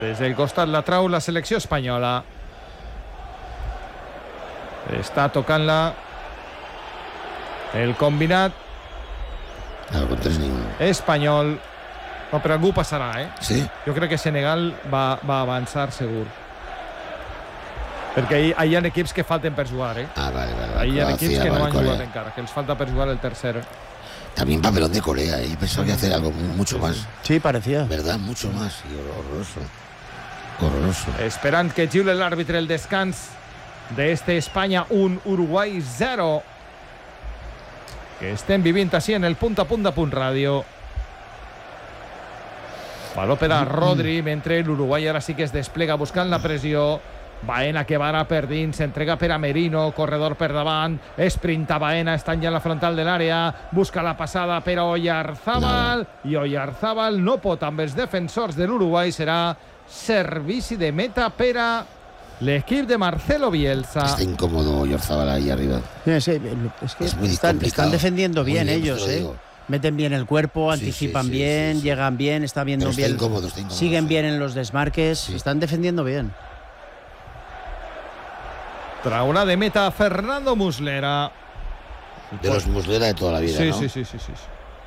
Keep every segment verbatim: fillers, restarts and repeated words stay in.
Des del costat la trau la selecció espanyola. Està tocant-la el combinat espanyol. No, però algú passarà, eh? Sí? Jo crec que Senegal va, va avançar segur. Perquè hi, hi ha equips que falten per jugar, eh? Ah, vale, vale. Hi ha Croacia, equips que vale, no han Corea. jugat encara, que els falta per jugar el tercer. También papelón de Corea, y pensaba que hacer algo mucho más. Sí, parecía. ¿Verdad? Mucho más. Y horroroso. Horroroso. Esperant que xiule l'àrbitre el descans d'este Espanya un, Uruguai zero. Que estem vivint així en el punt a punt de Punt Ràdio. Baló per a Rodri, mentre l'Uruguai ara sí que es desplega buscant la pressió. Baena que vara per dins, s'entrega per a Merino, corredor per davant, esprinta Baena, està ja en la frontal de l'àrea, busca la passada per a Oyarzábal, no. I Oyarzábal no pot amb els defensors de l'Uruguai, serà servici de meta per a l'equip de Marcelo Bielsa. Está incómodo Oyarzábal ahí arriba. Sí, sí, es que es muy están, complicado. están defendiendo bien, Muy bien, ellos, te lo ¿eh? digo. Meten bien el cuerpo, Sí, anticipan sí, sí, bien, sí, sí. llegan bien, está viendo Pero está bien. incómodo, está incómodo, siguen sí. bien en los desmarques, Sí. están defendiendo bien. Traurà de meta Fernando Muslera. De los Muslera de toda la vida, Sí, ¿no? sí, sí, sí, sí.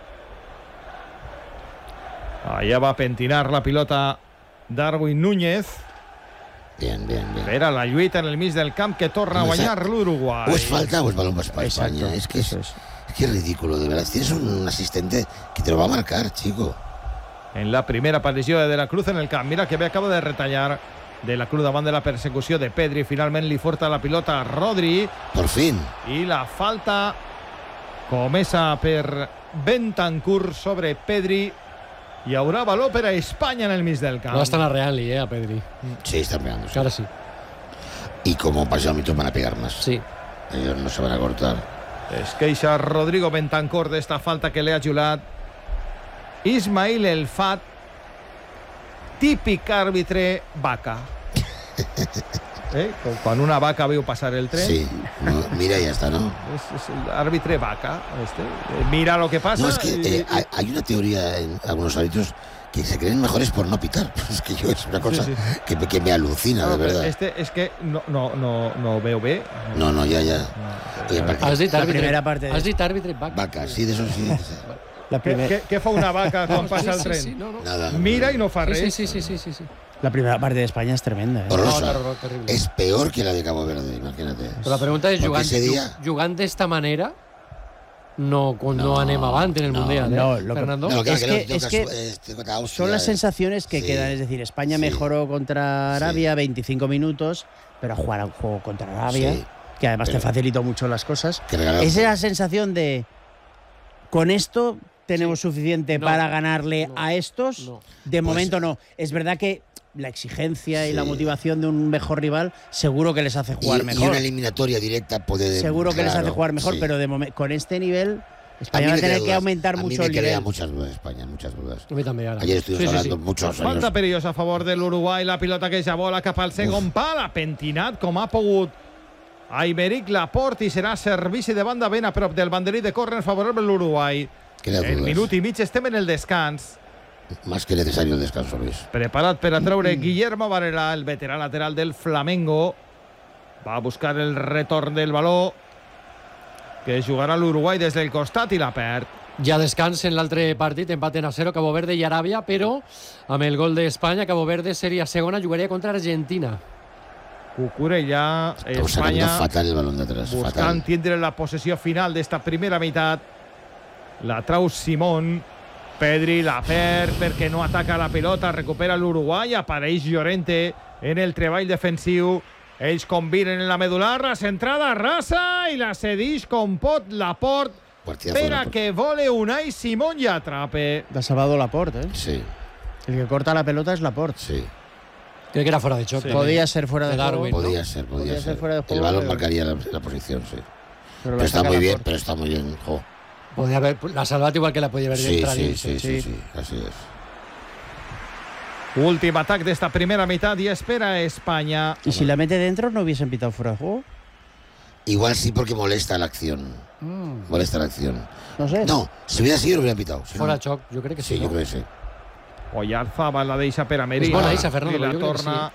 Allà va pentinar la pilota Darwin Núñez. Bien, bien, bien. Era la lluita en el mig del camp que torna a Home, guanyar l'Uruguai. O es falta o es balón para Exacto, España. Es que es, eso es. es que es ridículo, de verdad. Tienes un asistente que te lo va a marcar, chico. En la primera aparició de De la Cruz en el camp. Mira que bé acaba de retallar De la Cruz davant de la persecució de Pedri. Finalment li forta la pilota a Rodri. Por fin. I la falta comença per Bentancur sobre Pedri. Hi haurà baló per a Espanya en el mig del camp. No estan arreant-li, eh, a Pedri. Sí, están pegando. Sí. Ara sí. Y como pasa a van a pegar más. Sí. Ellos no se van a cortar. Es queixa Rodrigo Bentancur d'esta falta que li ha xulat Ismail El Fat, típic àrbitre vaca. Eh? Com quan una vaca veu passar el tren. Sí, no, mira, ya está, ¿no? Es, es el árbitro vaca. Este. Eh, mira lo que pasa. No, es que y, eh, hay, hay una teoría en algunos árbitros que se creen mejores por no pitar. Es que yo es una cosa Sí, sí. Que, que me alucina, no, de verdad. Este es que no, no, no, no veo bé. No, no, ya, ya. Oye, No, aparte- Has dit La àrbitre. primera parte de- Has dit àrbitre vaca. Vaca, sí, de eso sí. La, Què, primer- què, què fa una vaca quan passa el sí, tren? sí, sí, no, no. Nada. Mira i no fa Sí, res. sí, sí, sí, sí, sí. la primera parte de España es tremenda, ¿eh? Horrorosa. No, no, terrible. Es peor que la de Cabo Verde, imagínate. Però la pregunta és, Porque jugant, ese día- jugant d'esta manera, no, no, no anem avant en el no, Mundial, ¿eh, no, lo que- Fernando? No, claro, Es que, que- no, es toca que su- este, contra Austria, Son las eh. sensaciones que Sí. quedan, es decir, España Sí. mejoró contra Sí. Arabia, veinticinco minutos, pero a jugar a un juego contra Arabia, Sí. que además Pero- te facilitó mucho las cosas. Que regalaron- Es la sensación de, con esto tenemos suficiente No, para ganarle no, a estos. no. De Pues- momento no. Es verdad que la exigencia y Sí. la motivación de un mejor rival seguro que les hace Y, jugar y mejor. una eliminatoria directa puede. Seguro que les hace claro, jugar mejor, sí. pero de momen- con este nivel A España mí va a me crea tener que dudas. aumentar a mucho mí el me nivel. crea muchas dudas España, muchas dudas. A mi també, ara. Ayer estuvimos Sí, sí, hablando sí. muchos años. Falta perillosa a favor de l'Uruguai. La pilota que ja vola cap al segon pal. Ha pentinat com ha pogut Aymeric Laporte i serà servici de banda ben a prop del banderí de córner favorable a l'Uruguai. Crea En dudas. minut i mig estem en el descans. Más que necesario el descanso, Luis. Preparat per a treure Guillermo Varela, el veterà lateral del Flamengo. Va a buscar el retorn del baló, que jugarà l'Uruguai des del costat i la perd. Ja descans en l'altre partit, empaten a zero Cabo Verde i Aràbia, però amb el gol d'Espanya, Cabo Verde seria segona, jugaria contra Argentina. Cucurella, Estamos Espanya, sacando fatal el balón de atrás. buscant Fatal. tindre la possessió final d'esta primera meitat. La trau Simón. Pedri la perd perquè no ataca la pilota, recupera l'Uruguai, apareix Llorente en el treball defensiu. Ells combinen en la medular, la centrada rasa i la cedix com pot Laporte Partidazo per de a Laporte. que vole Unai Simón i atrape. Ha salvado Laporte, ¿eh? Sí, El que corta la pelota es Laporte. sí. Crec que era fora de xoc. Sí. també. Podía ser fuera de, De Darwin. juego, Podía ser, podía, Podía ser ser. fuera de El juego, balón pero- marcaría la, la posición, sí. pero Pero la está saca muy bien, Laporte. pero está muy bien. Jo. Podria haver, la salvat igual que la podia haver Sí, entrat sí, dins. sí, sí, sí. sí, así es. Últim atac d'esta primera meitat i espera Espanya. Y si la mete dentro, no hubiesen pitado fuera de juego. Igual sí porque molesta la acción. Mm, Molesta la acción. no sé. No, si hubiera sido lo hubieran pitado. Si Fora no, de xoc, jo crec que sí. sí, yo no? creo que sí. Oyarzabal la deixa per a Merino. És bona eixa, Fernando, I la jo crec que torna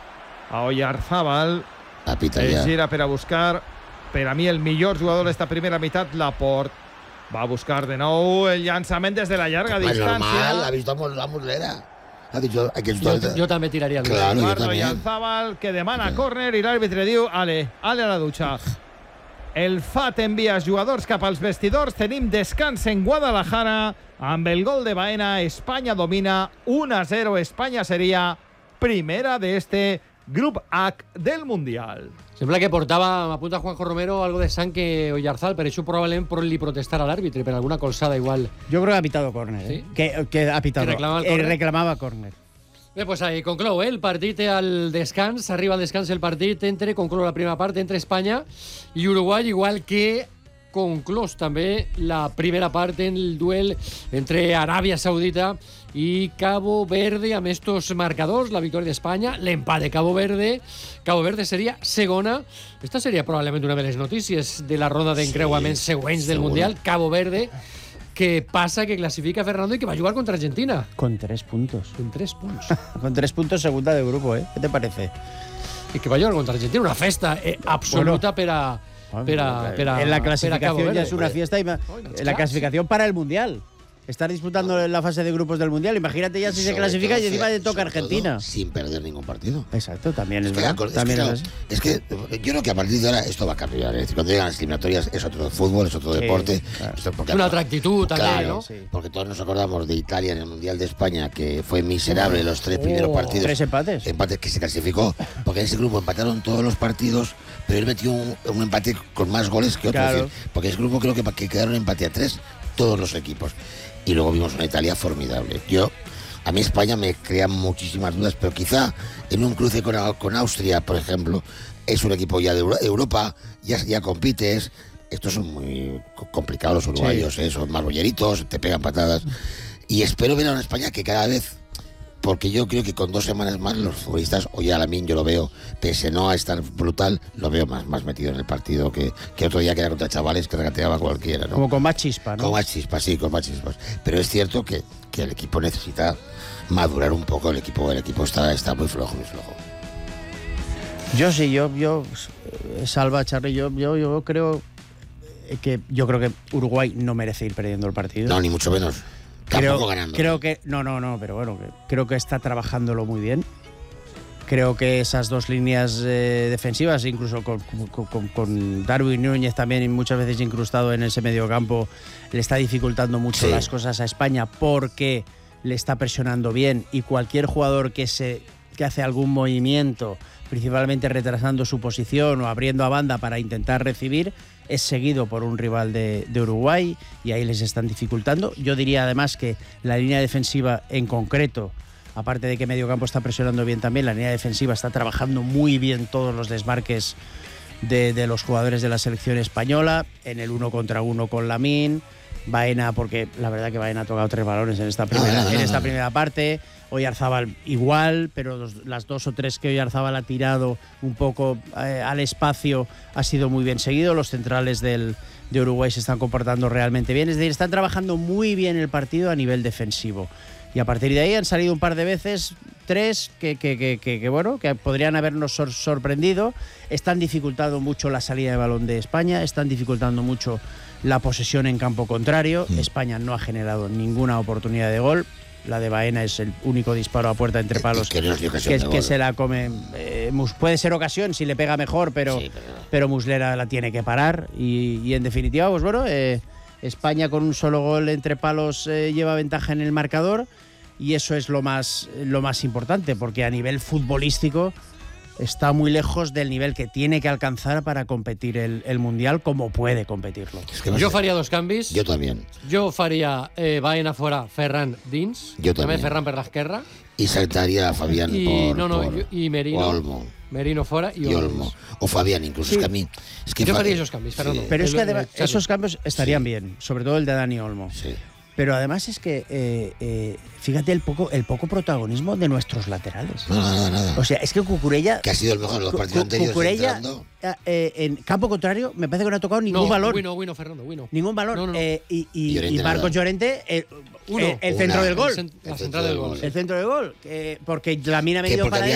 a Oyarzabal. La pita Es ja. gira per a buscar, per a mi, el millor jugador d'esta primera meitat, Laporte. Va a buscar de nou el llançament des de la llarga Pues distància. normal, ha visto a Muslera. Ha dicho, hay que Jo, jo també tiraria el Claro. yo Eduardo también. Oyarzabal, que demana córner i l'àrbitre diu ale, ale a la dutxa. El F A T envia els jugadors cap als vestidors. Tenim descans en Guadalajara. Amb el gol de Baena, Espanya domina uno a cero. Espanya seria primera de este grup H del Mundial. Sembla que portava, m'apunta Juanjo Romero, algo de sang que Oyarzabal, per això probablement por li protestar a l'àrbitre, per alguna colzada igual. Yo creo que ha pitado córner. ¿eh? Sí. Que, que ha pitado. Que reclamaba el eh, córner. reclamaba córner. Bé, pues ahí conclou, eh? El partit al descans, arriba al descans el partit entre, conclou la primera part, entre Espanya i Uruguai, igual que conclòs també la primera part en el duel entre Aràbia Saudita i Cabo Verde, amb estos marcadors, la victòria d'Espanya, l'empat de Cabo Verde. Cabo Verde seria segona. Esta seria probablement una de les notícies de la ronda d'encreuaments Sí, següents del seguro. Mundial. Cabo Verde, que passa, que classifica Fernando i que va jugar contra Argentina. Con tres puntos. En tres punts. Con tres puntos, segunda de grupo, ¿eh? ¿Qué te parece? I que va jugar contra Argentina, una festa eh, absoluta per a, per a, per a, en la per a Cabo clasificación Verde. ya es una fiesta. Y ma- en la clasificación para el Mundial. Estar disputando la fase de grupos del Mundial. Imagínate ya si se Sobre clasifica todo, y encima le toca sobre todo, Argentina. sin perder ningún partido. Exacto, también es Es que, verdad. acor- es, También que, es claro, así. es que eh, yo creo que a partir de ahora esto va a cambiar. Es decir, cuando llegan las eliminatorias es otro fútbol, es otro Sí, deporte. claro. Esto porque- Es una otra actitud también, Claro, ¿no? Sí. porque todos nos acordamos de Italia en el Mundial de España, que fue miserable los tres primeros Oh, partidos. Tres empates. Empates que se clasificó, porque en ese grupo empataron todos los partidos, pero él metió un, un empate con más goles que otro. Claro. Es decir, porque ese grupo creo que, que quedaron empate a tres todos los equipos. Y luego vimos una Italia formidable. Yo, a mí España me crea muchísimas dudas, pero quizá en un cruce con, Au- con Austria, por ejemplo, es un equipo ya de Euro- Europa, ya, ya compites. Estos son muy co- complicados los uruguayos, ¿eh? Son más bolleritos, te pegan patadas. Y espero ver a una España que cada vez, porque yo creo que con dos semanas más los futbolistas, o ya Lamine yo lo veo, pese no a estar brutal, lo veo más, más metido en el partido que, que otro día que era contra chavales que regateaba cualquiera, ¿no? Como con más chispa, ¿no? Con más chispas, sí, con más chispas. Pero es cierto que, que el equipo necesita madurar un poco. El equipo, el equipo está, está muy flojo, muy flojo. Yo sí, yo, yo, eh, Salva, Charly, yo, yo, yo creo que yo creo que Uruguay no merece ir perdiendo el partido. No, ni mucho menos. Tampoco creo, ganando. creo que no, no, no, pero bueno, que, creo que está trabajándolo muy bien. Creo que esas dos líneas eh, defensivas, incluso con, con- con- con Darwin Núñez también muchas veces incrustado en ese mediocampo, le está dificultando mucho Sí. las cosas a España porque le está presionando bien y cualquier jugador que se que hace algún movimiento, principalmente retrasando su posición o abriendo a banda para intentar recibir, es seguido por un rival de, de Uruguay y ahí les están dificultando. Yo diría además que la línea defensiva en concreto, aparte de que mediocampo está presionando bien también, la línea defensiva está trabajando muy bien todos los desmarques de, de los jugadores de la selección española, en el uno contra uno con Lamine, Baena, porque la verdad que Baena ha tocado tres balones en esta primera, no, no, en esta no. primera parte, Oyarzabal igual, pero los- las dos o tres que Oyarzabal ha tirado un poco eh, al espacio ha sido muy bien seguido, los centrales del, de Uruguay se están comportando realmente bien, es decir, están trabajando muy bien el partido a nivel defensivo. Y a partir de ahí han salido un par de veces, tres, que, que, que, que, que, bueno, que podrían habernos sor- sorprendido. Están dificultando mucho la salida de balón de España, están dificultando mucho la posesión en campo contrario. Mm. España no ha generado ninguna oportunidad de gol. La de Baena es el único disparo a puerta entre palos Y que no es ni ocasión que, de que gol. se la come. eh, Mus- puede ser ocasión si le pega mejor, pero, Sí, pero- pero Muslera la tiene que parar. Y, y en definitiva, pues bueno, eh, España con un solo gol entre palos eh, lleva ventaja en el marcador y eso es lo más, lo más importante, porque a nivel futbolístico está muy lejos del nivel que tiene que alcanzar para competir el, el Mundial como puede competirlo. Es que va a Jo ser- faria dos canvis. Yo también. Jo faria eh, Baena fora, Ferran dins. Jo també. Ferran per l'esquerra. Y saltaría a Fabián I, por, no, no, por- jo- i Merino. o Olmo. Merino fora i Y Olmo. Olmo. O Fabián, incluso. Sí. Es que a mí. Es que Yo Fa- faría esos cambios, Fernando. Pero es El- que el además Charlie. esos cambios estarían Sí. bien, sobre todo el de Dani Olmo. Sí. Pero además es que, eh, eh, fíjate el poco, el poco protagonismo de nuestros laterales. No, nada, nada. O sea, es que Cucurella... Que ha sido el mejor en los Cu- partidos Cu- anteriores. Cucurella, entrando. eh, en campo contrario, me parece que no ha tocado ningún no, balón. Wino, Wino, Fernando, Wino. Ningún balón. No, no, no. Eh, y, y, Llorente y Marcos nada. Llorente, eh, Uno. eh, el Una. centro del El gol. cent- La El central del centro gol. del El centro del gol. eh, porque la mina ha Que venido porque para había